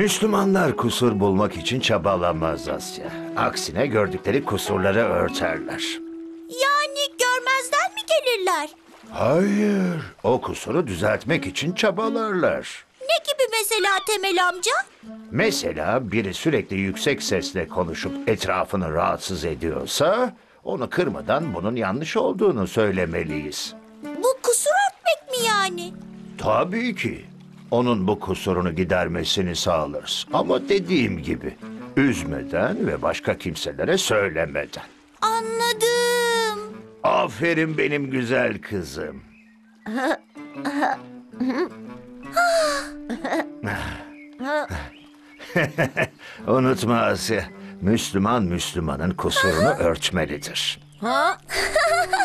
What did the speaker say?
Müslümanlar kusur bulmak için çabalamaz Asya. Aksine gördükleri kusurları örterler. Yani görmezden mi gelirler? Hayır, o kusuru düzeltmek için çabalarlar. Ne gibi mesela Temel amca? Mesela biri sürekli yüksek sesle konuşup etrafını rahatsız ediyorsa, onu kırmadan bunun yanlış olduğunu söylemeliyiz. Bu kusur örtmek mi yani? Tabii ki. Onun bu kusurunu gidermesini sağlarız. Ama dediğim gibi, üzmeden ve başka kimselere söylemeden. Anladım. Aferin benim güzel kızım. Unutma Asya, Müslümanın kusurunu örtmelidir. Ha?